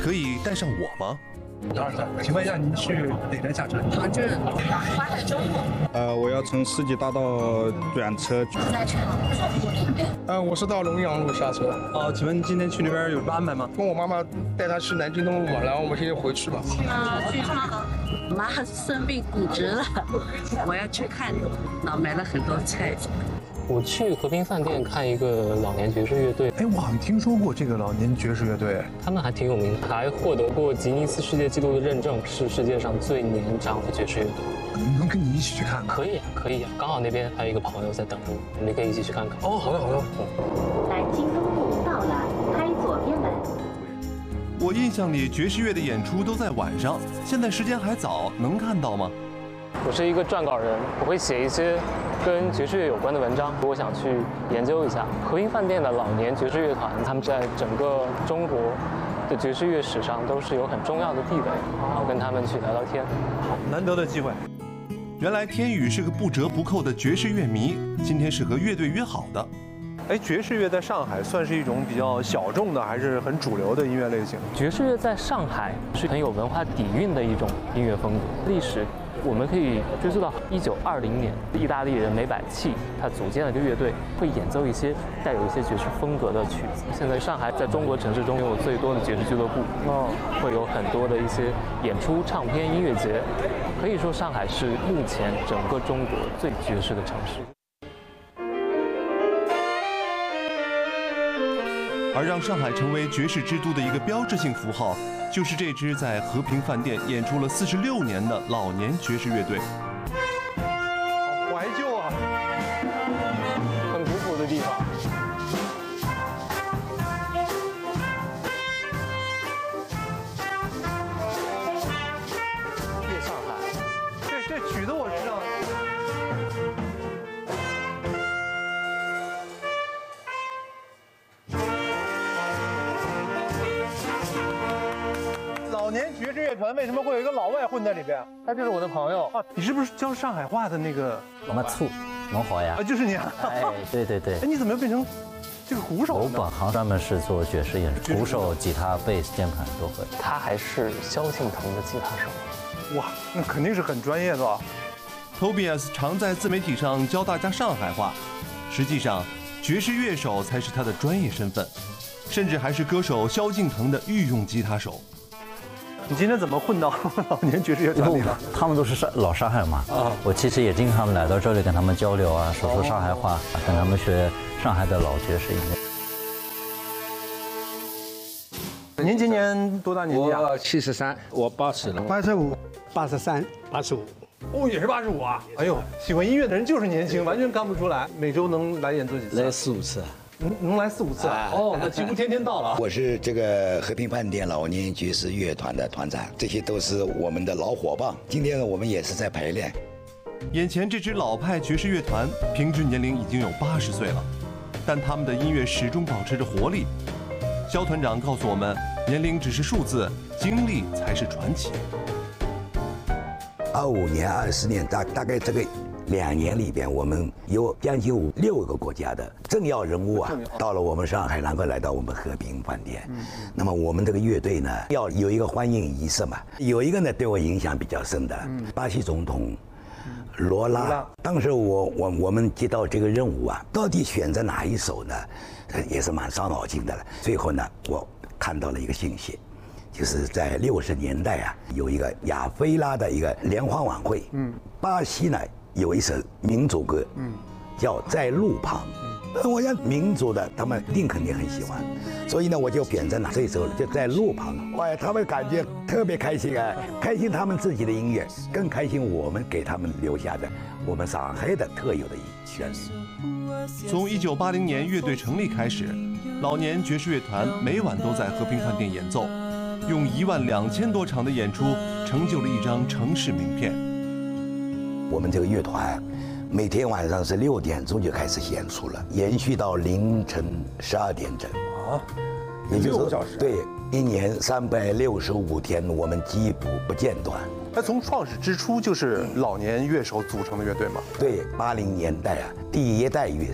可以带上我吗？ 请问一下，您去哪站下车？ 杭州花海中路。 我要从世纪大道转车。 在成都。 我是到龙阳路下车。 请问今天去那边有什么安排吗？ 跟我妈妈带她去南京东路嘛，然后我们现在回去吧。 去我妈生病骨折了，我要去看，然后买了很多菜。 我去和平饭店看一个老年爵士乐队。 哎，我好像听说过这个老年爵士乐队， 他们还挺有名的，还获得过吉尼斯世界纪录的认证，是世界上最年长的爵士乐队。 能跟你一起去看吗？ 可以啊，可以啊，刚好那边还有一个朋友在等着你，你们可以一起去看看。 哦，好的好的。 南京东路到了，开左边门。 我印象里爵士乐的演出都在晚上，现在时间还早，能看到吗？ 我是一个撰稿人，我会写一些跟爵士乐有关的文章，我想去研究一下和平饭店的老年爵士乐团，他们在整个中国的爵士乐史上都是有很重要的地位，然后跟他们去聊聊天。 好，难得的机会。原来天宇是个不折不扣的爵士乐迷，今天是和乐队约好的。哎，爵士乐在上海算是一种比较小众的，还是很主流的音乐类型？ 爵士乐在上海是很有文化底蕴的一种音乐风格，历史我们可以追溯到1920年，意大利人梅百器他组建了一个乐队，会演奏一些带有一些爵士风格的曲子。现在上海在中国城市中拥有最多的爵士俱乐部，会有很多的一些演出、唱片、音乐节，可以说上海是目前整个中国最爵士的城市。 而让上海成为爵士之都的一个标志性符号，就是这支在和平饭店演出了46年的老年爵士乐队。 好怀旧啊！ 很古朴的地方。夜上海， 这曲子我知道。老年爵士乐团为什么会有一个老外混在里边？ 他就是我的朋友。 你是不是教上海话的那个？ 我醋，侬好呀。 就是你啊。 哎，对对对。 哎，你怎么变成这个鼓手呢？ 我本行专门是做爵士演出，鼓手、吉他、贝斯、键盘都会。 他还是萧敬腾的吉他手。 哇，那肯定是很专业的。 Tobias 常在自媒体上教大家上海话，实际上爵士乐手才是他的专业身份，甚至还是歌手萧敬腾的御用吉他手。 你今天怎么混到老年爵士乐团里了？ 他们都是老上海嘛，我其实也经常来到这里跟他们交流啊，说上海话，跟他们学上海的老爵士音乐。您今年多大年纪啊？ 我73，我80了。 85、83、85。 哦，也是85啊！哎呦，喜欢音乐的人就是年轻，完全看不出来。每周能来演奏几次？ 来4、5次。 能来4、5次啊？哦，那几乎天天到了。 我是这个和平饭店老年爵士乐团的团长，这些都是我们的老伙伴。今天呢，我们也是在排练。 眼前这支老派爵士乐团平均年龄已经有80岁了，但他们的音乐始终保持着活力。肖团长告诉我们，年龄只是数字，经历才是传奇。 25年、20年，大概这个2年里边，我们有将近6个国家的政要人物啊，到了我们上海，然后来到我们和平饭店。那么我们这个乐队呢，要有一个欢迎仪式嘛。有一个呢，对我影响比较深的，巴西总统罗拉。当时我们接到这个任务啊，到底选择哪一首呢？也是蛮伤脑筋的了。最后呢，我看到了一个信息。就是在60年代啊，有一个亚非拉的一个联欢晚会，巴西呢有一首民族歌，叫《在路旁》，我想民族的他们肯定很喜欢，所以呢我就选择了这首就在路旁，哇，他们感觉特别开心啊，开心他们自己的音乐，更开心我们给他们留下的我们上海的特有的旋律。 从1980年乐队成立开始，老年爵士乐团每晚都在和平饭店演奏。用12000多场的演出，成就了一张城市名片。 我们这个乐团每天晚上是6点钟就开始演出了，延续到凌晨12点整。也就是 6个小时。 对，1年365天，我们几乎不间断。 它从创始之初就是老年乐手组成的乐队嘛？ 对，80年代啊，第1代乐手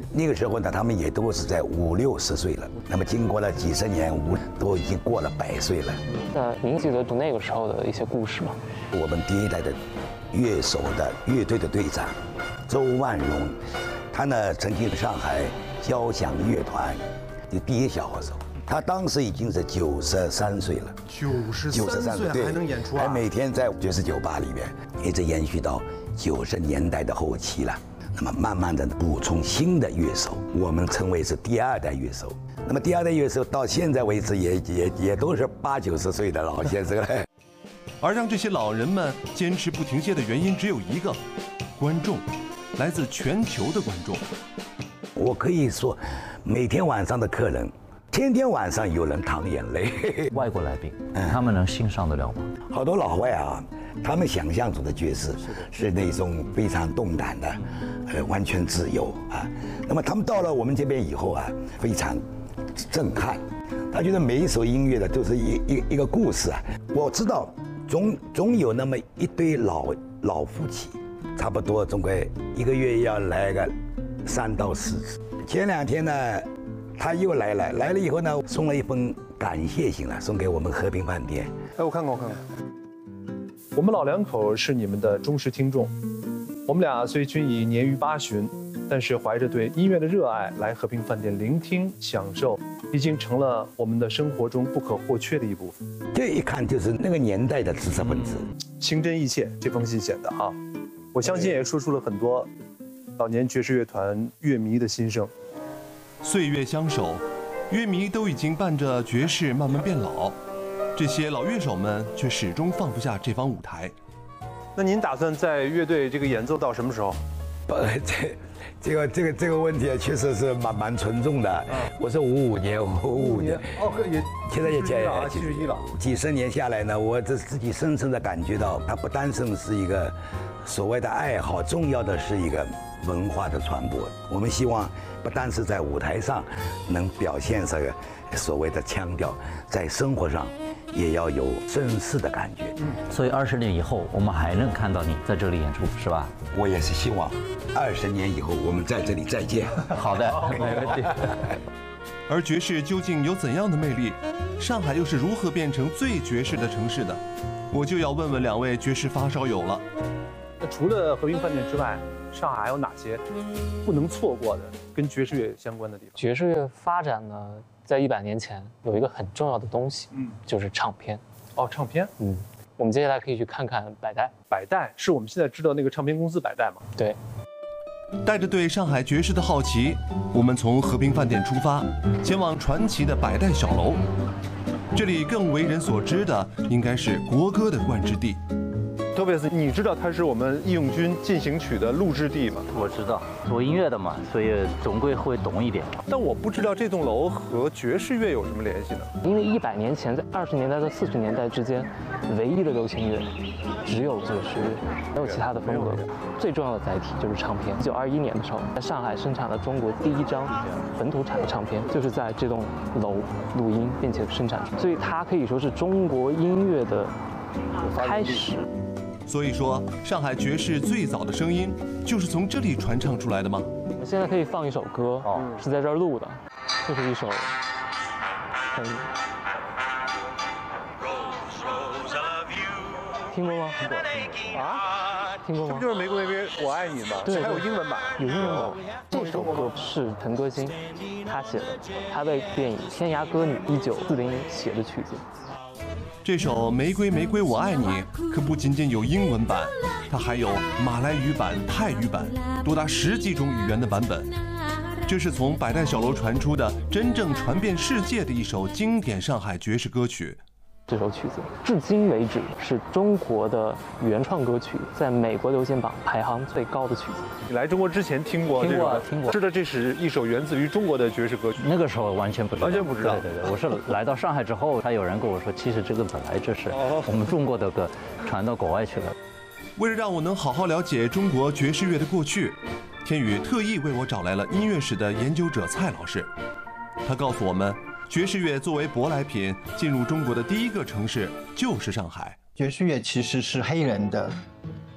那个时候呢，他们也都是在50、60岁了。那么经过了几十年，都已经过了100岁了。 那您记得那个时候的一些故事吗？ 我们第一代的乐手的乐队的队长周万荣，他呢曾经上海交响乐团的第一小号手。他当时已经是93岁了 ，93岁还能演出啊？ 还每天在爵士酒吧里边，一直延续到90年代的后期了。那么慢慢的补充新的乐手，我们称为是第2代乐手。那么第2代乐手到现在为止也都是80、90岁的老先生了。 而让这些老人们坚持不停歇的原因只有一个：观众，来自全球的观众。 我可以说，每天晚上的客人。天天晚上有人淌眼泪， 外国来宾，他们能欣赏得了吗？ 好多老外啊，他们想象中的爵士是那种非常动感的，完全自由啊。那么他们到了我们这边以后啊，非常震撼。他觉得每一首音乐的都是一个故事啊。我知道，总有那么一对老夫妻，差不多总归1个月要来个3到4次。前2天呢。他又来了以后呢，送了一封感谢信了，送给我们和平饭店。 哎，我看看。我们老两口是你们的忠实听众，我们俩虽均已年逾80，但是怀着对音乐的热爱来和平饭店聆听享受，已经成了我们的生活中不可或缺的一部分。 这一看就是那个年代的知识分子， 情真意切。这封信写的啊，我相信也说出了很多老年爵士乐团乐迷的心声。 岁月相守，乐迷都已经伴着爵士慢慢变老，这些老乐手们却始终放不下这方舞台。 那您打算在乐队这个演奏到什么时候？ 这个问题确实是蛮沉重的。我是55年， 哦，也现在也 71了。 几十年下来呢，我自己深深的感觉到，它不单纯是一个所谓的爱好，重要的是一个文化的传播。我们希望不单是在舞台上能表现这个所谓的腔调，在生活上也要有绅士的感觉。 所以20年以后，我们还能看到你在这里演出，是吧？ 我也是希望20年以后我们在这里再见。 好的，没问题。 而爵士究竟有怎样的魅力？上海又是如何变成最爵士的城市的？我就要问问2位爵士发烧友了。 那除了和平饭店之外，上海还有哪些不能错过的跟爵士乐相关的地方？ 爵士乐发展呢，在100年前有一个很重要的东西，就是唱片。 哦，唱片。 我们接下来可以去看看百代。 百代是我们现在知道那个唱片公司百代吗？ 对。 带着对上海爵士的好奇，我们从和平饭店出发，前往传奇的百代小楼。这里更为人所知的应该是国歌的冠之地。 特别是你知道它是我们义勇军进行曲的录制地吗？ 我知道，做音乐的嘛，所以总归会懂一点。 但我不知道这栋楼和爵士乐有什么联系呢？ 因为100年前，在20年代到40年代之间，唯一的流行乐只有爵士乐，没有其他的风格。最重要的载体就是唱片。1921年的时候，在上海生产了中国第1张本土产的唱片，就是在这栋楼录音并且生产出，所以它可以说是中国音乐的开始。 所以说，上海爵士最早的声音就是从这里传唱出来的吗？ 我们现在可以放一首歌，是在这儿录的，这是一首很听过吗？ 啊？ 听过吗？ 这不就是《玫瑰玫瑰我爱你》吗？ 对， 还有英文版。 有英文版。这首歌是陈歌辛他写的，他为电影《天涯歌女》1940年写的曲子。 这首《玫瑰玫瑰我爱你》可不仅仅有英文版，它还有马来语版、泰语版，多达10几种语言的版本。这是从百代小楼传出的真正传遍世界的一首经典上海爵士歌曲。 这首曲子至今为止是中国的原创歌曲，在美国流行榜排行最高的曲子。 你来中国之前听过？ 听过。 知道这是一首源自于中国的爵士歌曲。 那个时候完全不知道。 对， 我是来到上海之后，才有人跟我说，其实这个本来就是我们中国的歌传到国外去了。 为了让我能好好了解中国爵士乐的过去，天宇特意为我找来了音乐史的研究者蔡老师。他告诉我们，爵士乐作为舶来品进入中国的第一个城市就是上海。 爵士乐其实是黑人的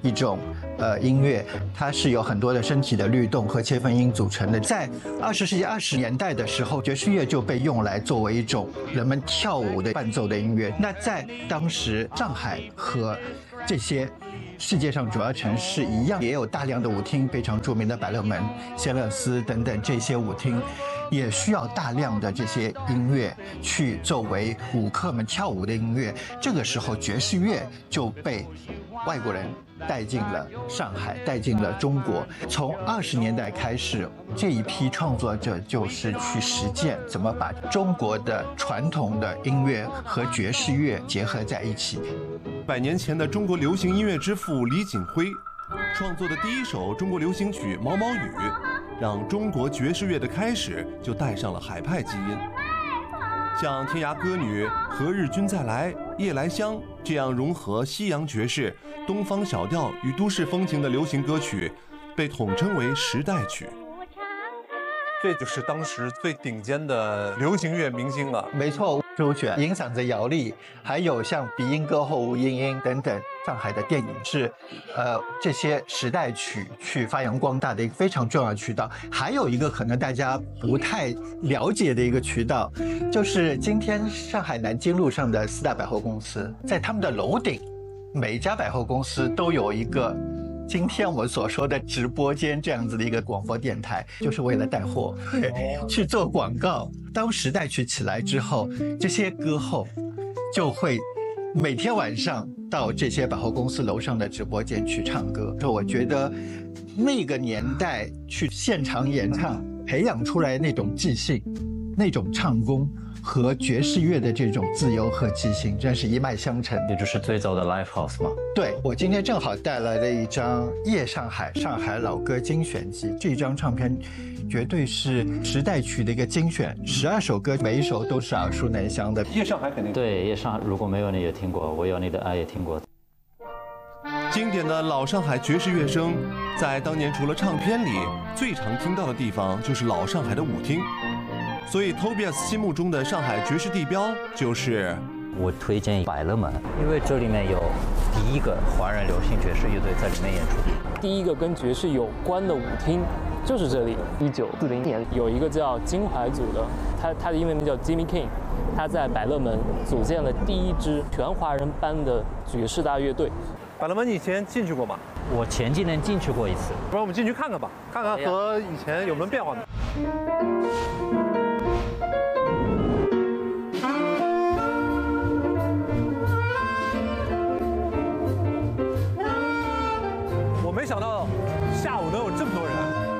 一种音乐，它是有很多的身体的律动和切分音组成的。在20世纪20年代的时候，爵士乐就被用来作为一种人们跳舞的伴奏的音乐。那在当时，上海和这些世界上主要城市一样，也有大量的舞厅，非常著名的百乐门、谢勒斯等等这些舞厅，也需要大量的这些音乐去作为舞客们跳舞的音乐。这个时候，爵士乐就被外国人带进了上海，带进了中国。从20年代开始，这一批创作者就是去实践怎么把中国的传统的音乐和爵士乐结合在一起。 100年前的中国流行音乐之父李锦辉创作的第一首中国流行曲《毛毛雨》，让中国爵士乐的开始就带上了海派基因。像《天涯歌女》《何日君再来》《夜来香》这样融合西洋爵士、东方小调与都市风情的流行歌曲，被统称为时代曲。 这就是当时最顶尖的流行乐明星了。 没错，周璇、银嗓子姚丽，还有像鼻音歌后吴莺莺等等，上海的电影是，这些时代曲去发扬光大的一个非常重要的渠道。还有一个可能大家不太了解的一个渠道，就是今天上海南京路上的4大百货公司，在他们的楼顶，每一家百货公司都有一个今天我们所说的直播间这样子的一个广播电台，就是为了带货，去做广告。当时代曲起来之后，这些歌后就会每天晚上到这些百货公司楼上的直播间去唱歌。我觉得那个年代去现场演唱，培养出来那种即兴、那种唱功和爵士乐的这种自由和即兴，真是一脉相承。 也就是最早的 Live House 吗？ 对，我今天正好带来了一张《夜上海》上海老歌精选集，这张唱片绝对是时代曲的一个精选，12首歌，每一首都是耳熟能详的。 夜上海肯定对，夜上如果没有你也听过，我有你的爱也听过。 经典的老上海爵士乐声，在当年除了唱片里，最常听到的地方就是老上海的舞厅。所以 Tobias 心目中的上海爵士地标就是我推荐百乐门，因为这里面有第一个华人流行爵士乐队在里面演出， 第一个跟爵士有关的舞厅就是这里。1940年有一个叫金怀组的，他的英文名叫 Jimmy King， 他在百乐门组建了第一支全华人班的爵士大乐队。 百乐门你以前进去过吗？ 我前几年进去过一次。 不然我们进去看看吧，看看和以前有没有变化呢？没想到下午能有这么多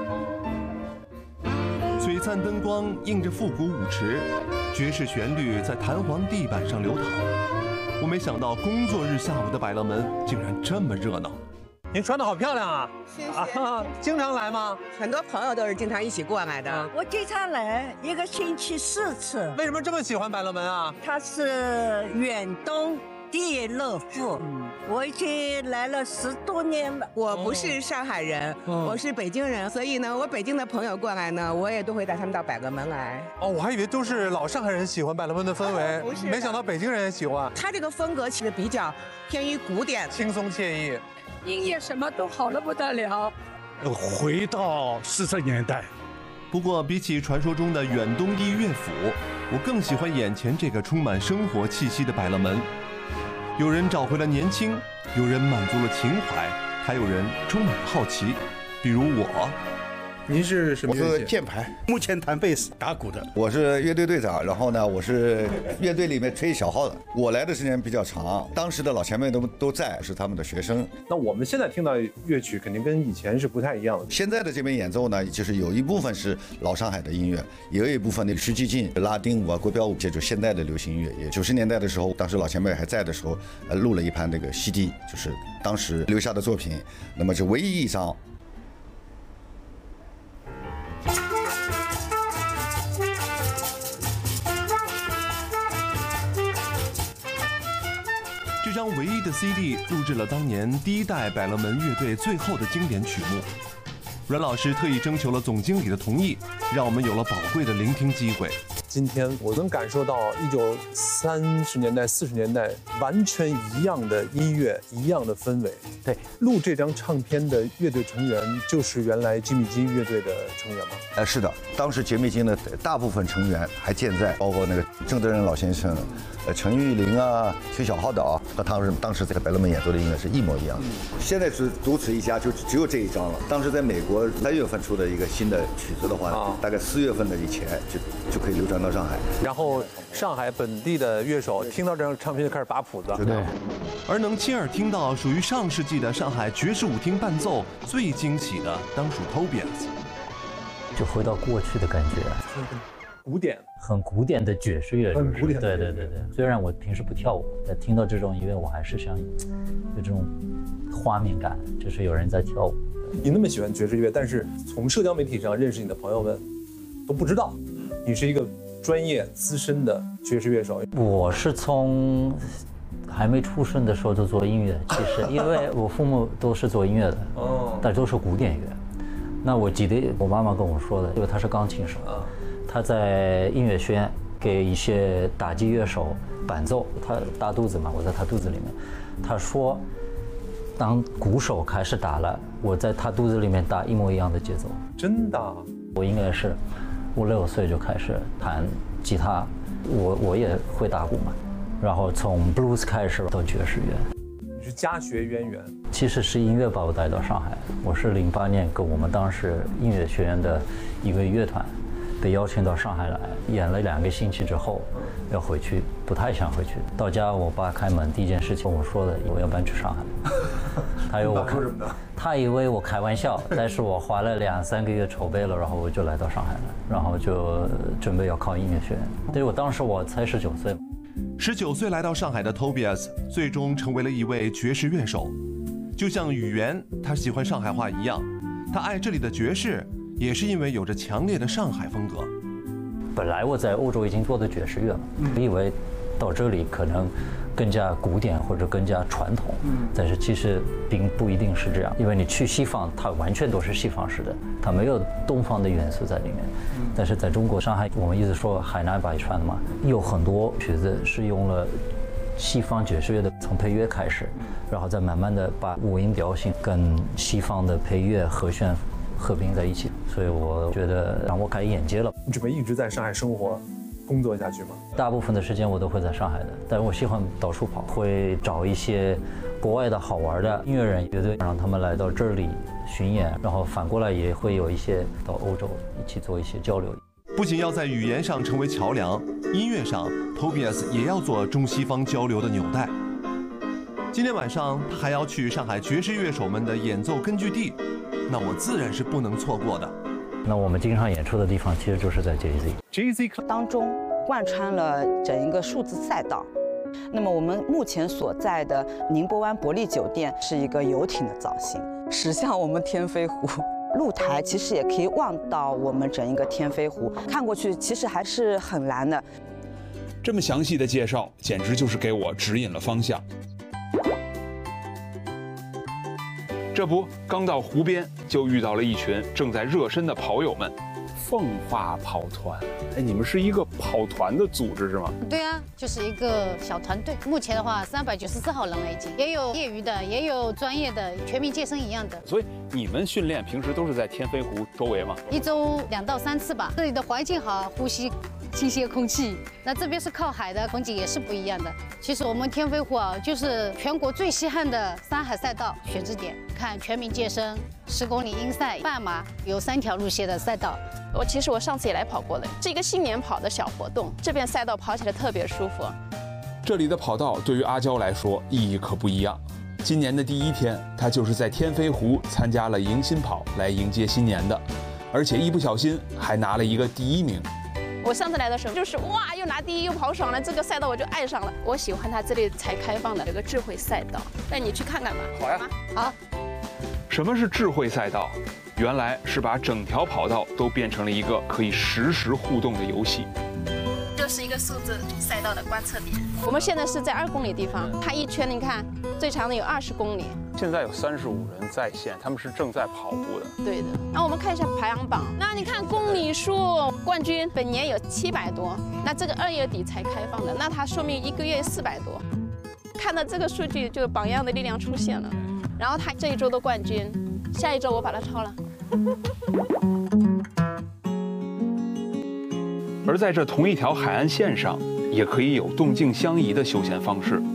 人。 璀璨灯光映着复古舞池，爵士旋律在弹簧地板上流淌。我没想到工作日下午的百乐门竟然这么热闹。 您穿得好漂亮啊！ 谢谢。 经常来吗？ 很多朋友都是经常一起过来的。 我经常来，1个星期4次。 为什么这么喜欢百乐门啊？ 它是远东第乐府，我已经来了10多年了。 我不是上海人，我是北京人，所以呢，我北京的朋友过来呢，我也都会带他们到百乐门来。 哦，我还以为都是老上海人喜欢百乐门的氛围， 不是， 没想到北京人也喜欢。 他这个风格其实比较偏于古典， 轻松惬意， 音乐什么都好得不得了。 回到40年代。 不过比起传说中的远东第乐府，我更喜欢眼前这个充满生活气息的百乐门。有人找回了年轻，有人满足了情怀，还有人充满了好奇，比如我。 您是什么乐器？ 我是键盘， 目前弹贝斯、打鼓的。 我是乐队队长，然后呢，我是乐队里面吹小号的。我来的时间比较长，当时的老前辈都在，是他们的学生。 那我们现在听到乐曲肯定跟以前是不太一样的。 现在的这边演奏呢，就是有一部分是老上海的音乐，也有一部分的实际进拉丁舞啊、国标舞，这就是现代的流行音乐。也90年代的时候，当时老前辈还在的时候，录了一盘那个 CD， 就是当时留下的作品。那么是唯一一张。 这张唯一的 CD 录制了当年第一代百乐门乐队最后的经典曲目。阮老师特意征求了总经理的同意，让我们有了宝贵的聆听机会。 今天，我能感受到1930年代、40年代完全一样的音乐，一样的氛围。 对， 录这张唱片的乐队成员就是原来吉米金乐队的成员吗？ 是的，当时杰米金的大部分成员还健在，包括那个郑德仁老先生、陈玉玲啊、薛小浩导和他们当时在百乐门演奏的音乐是一模一样的。现在是独此一家，就只有这一张了。当时在美国3月份出的一个新的曲子的话，大概4月份的以前就可以流传到上海。 然后上海本地的乐手听到这张唱片就开始把谱子。 对。而能亲耳听到属于上世纪的上海爵士舞厅伴奏，最惊喜的当属 Tobias。 就回到过去的感觉， 古典， 很古典的爵士乐， 很古典。 对。虽然我平时不跳舞，但听到这种音乐，我还是想有这种画面感，就是有人在跳舞。 你那么喜欢爵士乐，但是从社交媒体上认识你的朋友们都不知道你是一个专业资深的爵士乐手。 我是从还没出生的时候就做音乐，其实因为我父母都是做音乐的，但都是古典乐。那我记得我妈妈跟我说的，因为她是钢琴手，她在音乐学院给一些打击乐手伴奏，她大肚子嘛，我在她肚子里面，她说，当鼓手开始打了，我在她肚子里面打一模一样的节奏。 真的？ 我应该是5、6岁就开始弹吉他，我也会打鼓嘛，然后从 blues 开始到爵士乐。 你是家学渊源？ 其实是音乐把我带到上海。我是08年跟我们当时音乐学院的一个乐团被邀请到上海来，演了2个星期之后要回去，不太想回去。到家我爸开门第一件事情跟我说的，我要搬去上海。他以为我开玩笑，但是我花了2、3个月筹备了，然后我就来到上海了，然后就准备要考音乐学院。对，我当时我才19岁。 19岁来到上海的 Tobias 最终成为了一位爵士乐手，就像语言他喜欢上海话一样，他爱这里的爵士也是因为有着强烈的上海风格。 本来我在欧洲已经做的爵士乐了，以为到这里可能更加古典或者更加传统，但是其实并不一定是这样，因为你去西方，它完全都是西方式的，它没有东方的元素在里面。但是在中国上海，我们一直说海纳百川嘛，有很多曲子是用了西方爵士乐的，从配乐开始，然后再慢慢的把五音调性跟西方的配乐和弦合并在一起，所以我觉得让我开眼界了。 你准备一直在上海生活工作下去吗？ 大部分的时间我都会在上海的，但是我喜欢到处跑，会找一些国外的好玩的音乐人乐队，让他们来到这里巡演，然后反过来也会有一些到欧洲一起做一些交流。 不仅要在语言上成为桥梁，音乐上 Tobias 也要做中西方交流的纽带。今天晚上他还要去上海爵士乐手们的演奏根据地，那我自然是不能错过的。 那我们经常演出的地方其实就是在 JZ 当中贯穿了整一个数字赛道。那么我们目前所在的宁波湾伯利酒店是一个游艇的造型，驶向我们天飞湖。露台其实也可以望到我们整一个天飞湖，看过去其实还是很蓝的。 这么详细的介绍，简直就是给我指引了方向。这不，刚到湖边就遇到了一群正在热身的跑友们。 奉化跑团，哎，你们是一个跑团的组织是吗？ 对啊，就是一个小团队。目前的话，394号人了已经，也有业余的，也有专业的，全民健身一样的。 所以你们训练平时都是在天飞湖周围吗 ？1周2到3次吧。这里的环境好，呼吸新鲜空气。那这边是靠海的，风景也是不一样的。其实我们天飞湖啊，就是全国最稀罕的山海赛道选址点。看全民健身，10公里英赛、半马，有3条路线的赛道。 其实我上次也来跑过了，是一个新年跑的小活动，这边赛道跑起来特别舒服。 这里的跑道对于阿娇来说意义可不一样。今年的第1天，她就是在天飞湖参加了迎新跑来迎接新年的，而且一不小心还拿了一个第1名。 我上次来的时候就是哇，又拿第1又跑爽了，这个赛道我就爱上了。我喜欢它这里才开放的有个智慧赛道，带你去看看吧。 好呀， 好。 什么是智慧赛道？原来是把整条跑道都变成了一个可以实时互动的游戏。 这是一个数字赛道的观测点。我们现在是在2公里地方，它一圈你看最长的有20公里， 现在有35人在线，他们是正在跑步的。 对的。那我们看一下排行榜。那你看公里数冠军本年有700多，那这个2月底才开放的，那它说明1个月400多。看到这个数据，就榜样的力量出现了。然后他这一周的冠军，下一周我把他超了。 而在这同一条海岸线上，也可以有动静相宜的休闲方式。